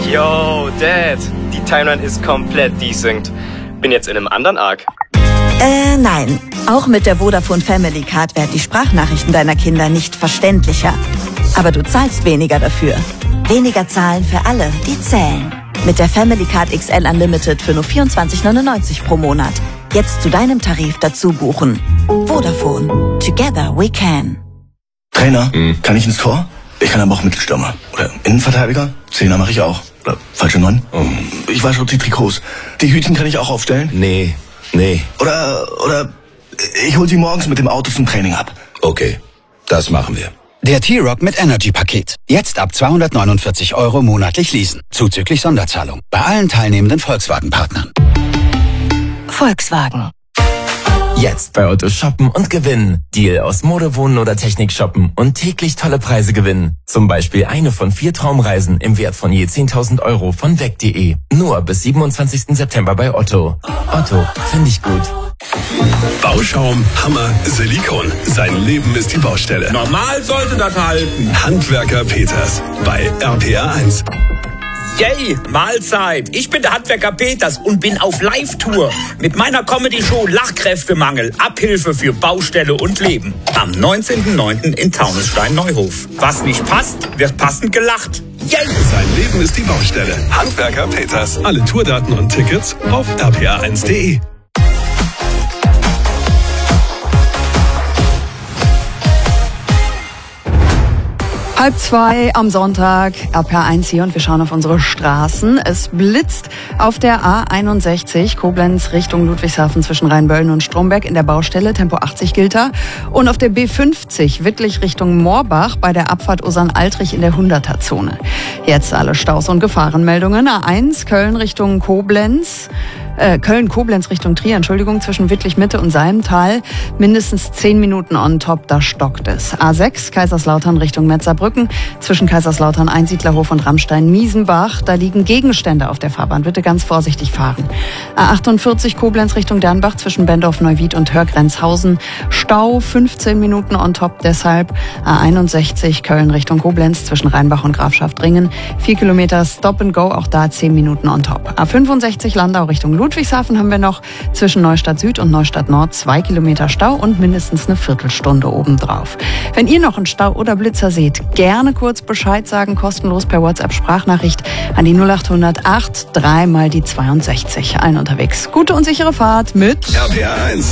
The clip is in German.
Yo, Dad, die Timeline ist komplett desynced. Bin jetzt in einem anderen Arc. Nein. Auch mit der Vodafone Family Card werden die Sprachnachrichten deiner Kinder nicht verständlicher. Aber du zahlst weniger dafür. Weniger zahlen für alle, die zählen. Mit der Family Card XL Unlimited für nur 24,99 pro Monat. Jetzt zu deinem Tarif dazu buchen. Vodafone. Together we can. Trainer, kann ich ins Tor? Ich kann aber auch Mittelstürmer. Oder Innenverteidiger? Zehner mache ich auch. Oder falsche 9? Ich wasche auch die Trikots. Die Hütchen kann ich auch aufstellen? Nee. Oder ich hol sie morgens mit dem Auto zum Training ab. Okay, das machen wir. Der T-Roc mit Energy-Paket. Jetzt ab 249 € monatlich leasen. Zuzüglich Sonderzahlung. Bei allen teilnehmenden Volkswagen-Partnern. Volkswagen. Jetzt bei Otto shoppen und gewinnen. Deal aus Mode, Wohnen oder Technik shoppen und täglich tolle Preise gewinnen. Zum Beispiel eine von 4 Traumreisen im Wert von je 10.000 € von weg.de. Nur bis 27. September bei Otto. Otto, finde ich gut. Bauschaum, Hammer, Silikon. Sein Leben ist die Baustelle. Normal sollte das halten. Handwerker Peters bei RPA 1. Yay, Mahlzeit. Ich bin der Handwerker Peters und bin auf Live-Tour mit meiner Comedy-Show Lachkräftemangel, Abhilfe für Baustelle und Leben. Am 19.09. in Taunusstein-Neuhof. Was nicht passt, wird passend gelacht. Yay! Sein Leben ist die Baustelle. Handwerker Peters. Alle Tourdaten und Tickets auf rpa1.de. Halb 2 am Sonntag, RPA1 hier und wir schauen auf unsere Straßen. Es blitzt auf der A61 Koblenz Richtung Ludwigshafen zwischen Rheinböllen und Stromberg in der Baustelle, Tempo 80 gilt da. Und auf der B50 Wittlich Richtung Moorbach bei der Abfahrt Osern-Altrich in der 100er-Zone. Jetzt alle Staus und Gefahrenmeldungen. A1 Köln Richtung Koblenz. Köln-Koblenz Richtung Trier, zwischen Wittlich-Mitte und Salmtal. Mindestens 10 Minuten on top, da stockt es. A6 Kaiserslautern Richtung Metzerbrücken, zwischen Kaiserslautern Einsiedlerhof und Rammstein-Miesenbach. Da liegen Gegenstände auf der Fahrbahn, bitte ganz vorsichtig fahren. A48 Koblenz Richtung Dernbach, zwischen Bendorf-Neuwied und Hörgrenzhausen. Stau, 15 Minuten on top deshalb. A61 Köln Richtung Koblenz, zwischen Rheinbach und Grafschaftringen. 4 Kilometer Stop and Go, auch da 10 Minuten on top. A65 Landau Richtung Ludwigshafen haben wir noch zwischen Neustadt Süd und Neustadt Nord 2 Kilometer Stau und mindestens eine Viertelstunde obendrauf. Wenn ihr noch einen Stau oder Blitzer seht, gerne kurz Bescheid sagen, kostenlos per WhatsApp-Sprachnachricht an die 0800 8 3 mal die 62. Allen unterwegs. Gute und sichere Fahrt mit RPA 1.